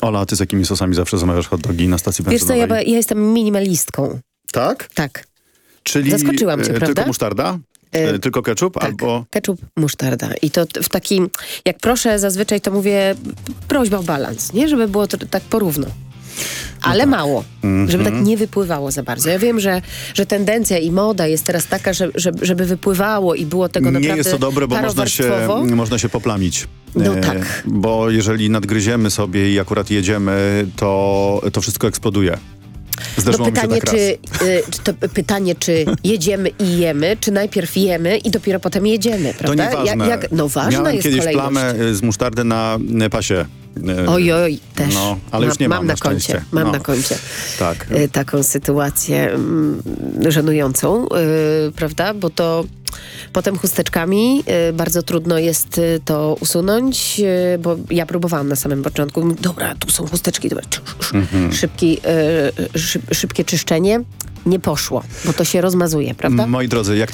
Ola, ty z jakimi sosami zawsze zamawiasz hot dogi na stacji Wiesz co, benzynowej? ja jestem minimalistką. Tak? Tak. Czyli Zaskoczyłam cię, prawda? tylko musztarda? Tylko ketchup? Tak, Albo... ketchup, musztarda. I to w takim, jak proszę zazwyczaj, to mówię prośba o balans, nie? Żeby było to tak porówno. Ale mało, żeby tak nie wypływało za bardzo. Ja wiem, że tendencja i moda jest teraz taka, żeby wypływało i było tego naprawdę Nie jest to dobre, bo można się poplamić. No tak. Bo jeżeli nadgryziemy sobie i akurat jedziemy, to wszystko eksploduje. Zdarzyło mi się tak raz. Pytanie, czy jedziemy i jemy, czy najpierw jemy i dopiero potem jedziemy, prawda? To nieważne. Ważna Miałem jest kiedyś kolejność. plamę z musztardy na pasie. Ojoj, też. No, ale już nie mam na koncie. szczęście. Mam No. na koncie Tak. taką sytuację żenującą, prawda? Bo to potem chusteczkami bardzo trudno jest to usunąć, bo ja próbowałam na samym początku. Dobra, tu są chusteczki, dobra. Szybkie czyszczenie. Nie poszło, bo to się rozmazuje, prawda? Moi drodzy, jak